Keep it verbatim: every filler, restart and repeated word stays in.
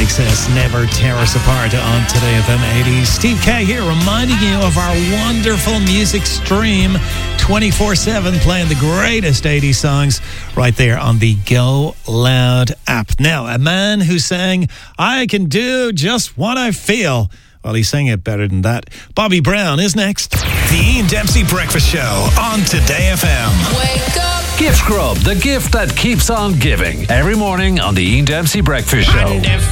Excess, Never Tear Us Apart on Today F M eighties. Steve K here, reminding you of our wonderful music stream twenty-four seven, playing the greatest eighties songs right there on the Go Loud app. Now, a man who sang, I can do just what I feel. Well, he sang it better than that. Bobby Brown is next. The Ian Dempsey Breakfast Show on Today F M. Wake up. Gift Grub, the gift that keeps on giving. Every morning on the Ian Dempsey Breakfast Show.